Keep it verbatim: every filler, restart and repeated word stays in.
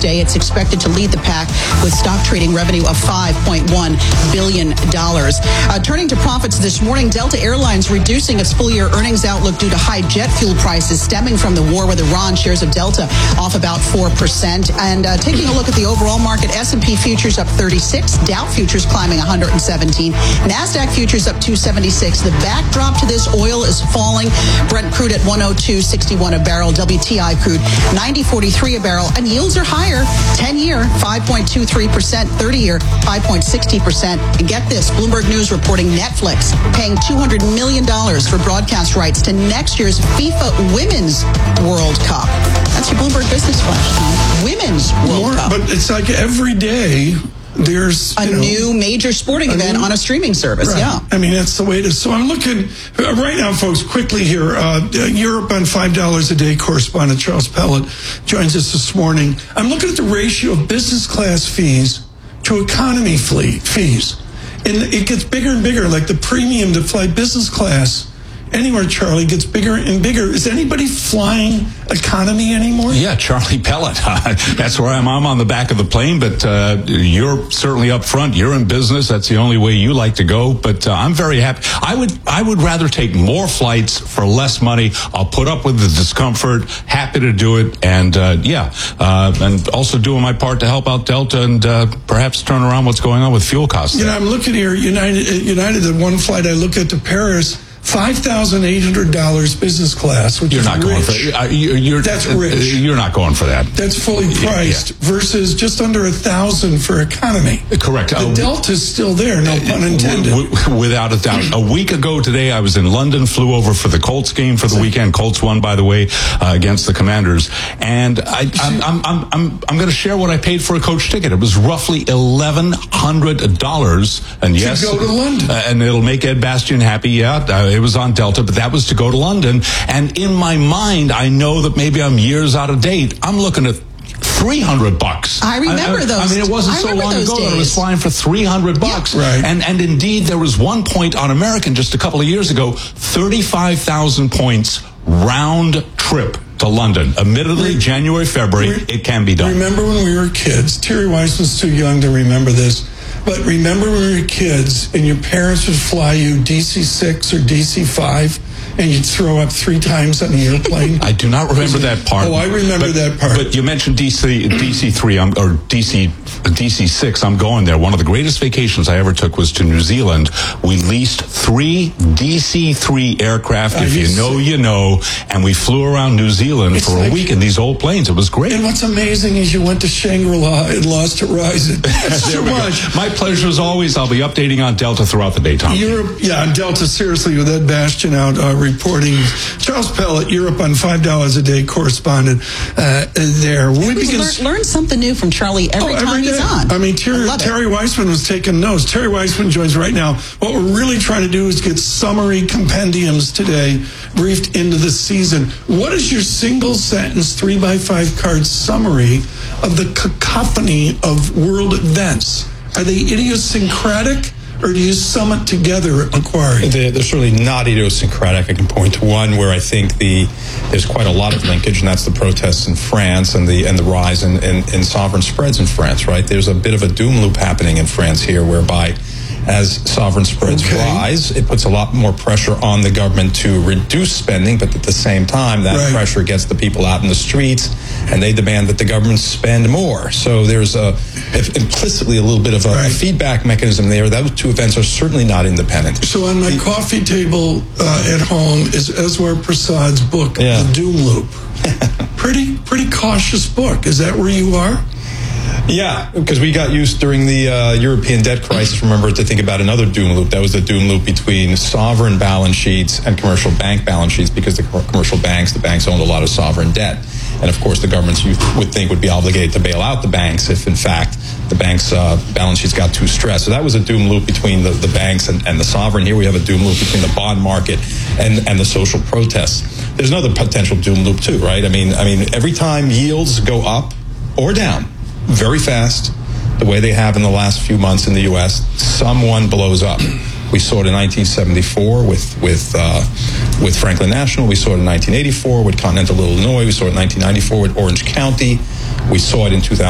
Wednesday. It's expected to lead the pack with stock trading revenue of five point one billion dollars. Uh, turning to profits this morning, Delta Airlines reducing its full-year earnings outlook due to high jet fuel prices stemming from the war with Iran. Shares of Delta off about four percent. And uh, taking a look at the overall market, S and P futures up thirty-six, Dow futures climbing one hundred seventeen, NASDAQ futures up two seventy-six. The backdrop to this, oil is falling. Brent crude at one oh two sixty-one a barrel, W T I crude ninety forty-three a barrel, and yields are higher. ten-year, five point two three percent, thirty-year, five point six zero percent. And get this, Bloomberg News reporting Netflix paying two hundred million dollars for broadcast rights to next year's FIFA Women's World Cup. That's your Bloomberg Business Flash, Tom. Women's World More, Cup. But it's like every day there's a you know, new major sporting a event new, on a streaming service, right. yeah. I mean, that's the way it is. So I'm looking, uh, right now, folks, quickly here, uh, Europe on five dollars a day correspondent Charles Pellet joins us this morning. I'm looking at the ratio of business class fees to economy fees. And it gets bigger and bigger, like the premium to fly business class anywhere, Charlie, gets bigger and bigger. Is anybody flying economy anymore? Yeah, Charlie Pellet. That's where I'm. I'm on the back of the plane, but uh, you're certainly up front. You're in business. That's the only way you like to go. But uh, I'm very happy. I would I would rather take more flights for less money. I'll put up with the discomfort. Happy to do it. And uh, yeah, uh, and also doing my part to help out Delta and uh, perhaps turn around what's going on with fuel costs. You know, I'm looking here, United, United, the one flight I look at to Paris, five thousand eight hundred dollars business class, which you're is not rich. going for uh, you're, you're, That's rich. You're not going for that. That's fully priced yeah, yeah. versus just under a thousand for economy. Correct. The uh, Delta's still there, no pun intended. W- w- without a doubt. A week ago today, I was in London, flew over for the Colts game for the weekend. Colts won, by the way, uh, against the Commanders. And I, I'm, I'm, I'm, I'm, I'm going to share what I paid for a coach ticket. It was roughly eleven hundred dollars. And yes, to go to London. Uh, and it'll make Ed Bastian happy. Yeah, uh, it was on Delta, but that was to go to London. And in my mind, I know that maybe I'm years out of date. I'm looking at three hundred bucks. I remember I, I, those. I mean, it wasn't I so long those ago days. that I was flying for three hundred bucks. Yeah, right. And, and indeed, there was one point on American just a couple of years ago, thirty-five thousand points round trip to London. Admittedly, January, February, Re- it can be done. Remember when we were kids? Terry Weiss was too young to remember this. But remember when we were kids and your parents would fly you D C six or D C five and you'd throw up three times on the airplane? I do not remember that part. Oh, I remember but, that part. But you mentioned D C D C three I'm, or D C D C six. I'm going there. One of the greatest vacations I ever took was to New Zealand. We leased three D C three aircraft. Are if you, you know, sick? you know. And we flew around New Zealand It's for like, a week in these old planes. It was great. And what's amazing is you went to Shangri-La and lost Horizon. That's too much. My pleasure as always. I'll be updating on Delta throughout the day, Tom. Europe, yeah, on Delta, seriously, with Ed Bastian out uh, reporting. Charles Pellet, Europe on five dollars a day correspondent uh, there. We We learn, learn something new from Charlie every oh, time every he's day. on. I mean, Terry, I Terry Weissman was taking notes. Terry Weissman joins right now. What we're really trying to do is get summary compendiums today briefed into the season. What is your single sentence, three by five card summary of the cacophony of world events? Are they idiosyncratic? Or do you sum it together, Macquarie? They're, they're certainly not idiosyncratic. I can point to one where I think the there's quite a lot of linkage, and that's the protests in France and the and the rise in, in, in sovereign spreads in France, right? There's a bit of a doom loop happening in France here, whereby as sovereign spreads okay. rise, it puts a lot more pressure on the government to reduce spending, but at the same time, that right. pressure gets the people out in the streets, and they demand that the government spend more. So there's a if implicitly a little bit of a, right. a feedback mechanism there. Those two events are certainly not independent. So on my coffee table uh, at home is Eswar Prasad's book, Yeah. The Doom Loop. pretty, pretty cautious book. Is that where you are? Yeah, because we got used during the uh, European debt crisis, remember, to think about another doom loop. That was the doom loop between sovereign balance sheets and commercial bank balance sheets, because the commercial banks, the banks owned a lot of sovereign debt. And of course, the governments you would think would be obligated to bail out the banks if, in fact, the banks' uh, balance sheets got too stressed. So that was a doom loop between the, the banks and, and the sovereign. Here we have a doom loop between the bond market and, and the social protests. There's another potential doom loop too, right? I mean, I mean, every time yields go up or down very fast, the way they have in the last few months in the U S, someone blows up. We saw it in nineteen seventy-four with with uh, with Franklin National. We saw it in nineteen eighty-four with Continental Illinois. We saw it in nineteen ninety-four with Orange County. We saw it in two thousand.